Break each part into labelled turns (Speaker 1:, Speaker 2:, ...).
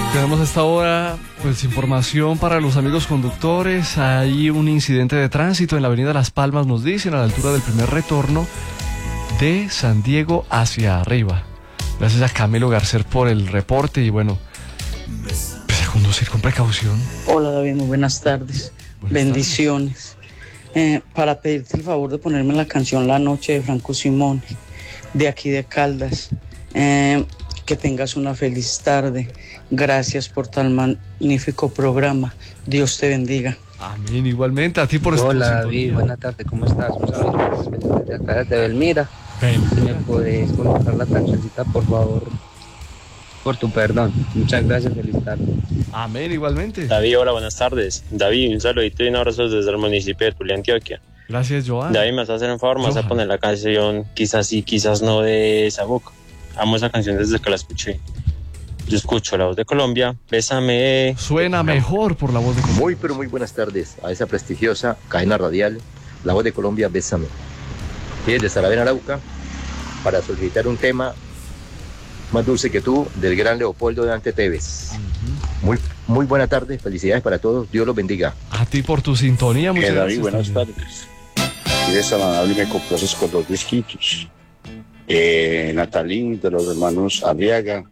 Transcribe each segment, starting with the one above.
Speaker 1: Tenemos a esta hora pues información para los amigos conductores. Hay un incidente de tránsito en la avenida Las Palmas, nos dicen, a la altura del primer retorno de San Diego hacia arriba. Gracias a Camilo Garcés por el reporte y bueno, pues a conducir con precaución.
Speaker 2: Hola David, muy buenas tardes. Bendiciones. Para pedirte el favor de ponerme la canción La Noche de Franco Simone, de aquí de Caldas. Que tengas una feliz tarde. Gracias por tan magnífico programa. Dios te bendiga.
Speaker 1: Amén, igualmente. A ti por
Speaker 3: Hola David, buenas tardes, ¿cómo estás? Un saludo desde acá de Belmira. Si me puedes colocar la cancioncita, por favor, por tu perdón. Muchas gracias, feliz tarde.
Speaker 1: Amén, igualmente.
Speaker 4: David, hola, buenas tardes. David, un saludito y un abrazo desde el municipio de Tulia, Antioquia.
Speaker 1: Gracias, Joan.
Speaker 4: David, me vas a hacer un favor, me vas a poner la canción Quizás sí, quizás no de Sabuco. Amo esa canción desde que la escuché. Yo escucho la voz de Colombia, Bésame.
Speaker 1: Suena mejor por la voz de Colombia.
Speaker 5: Muy, pero muy buenas tardes a esa prestigiosa cadena radial, la voz de Colombia, Bésame. Y desde Saravena, Arauca, para solicitar un tema Más dulce que tú, del gran Leopoldo Dante Tevez. Muy buena tarde, felicidades para todos, Dios los bendiga.
Speaker 1: A ti por tu sintonía, muchas
Speaker 6: David,
Speaker 1: gracias.
Speaker 6: buenas tardes. Y de Sanadable me complaces con 2 disquitos. Natalín, de los hermanos Arriaga.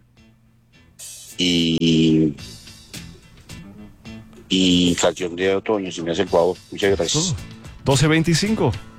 Speaker 6: Y canción de otoño, si me hace el favor. Muchas gracias.
Speaker 1: 12:25.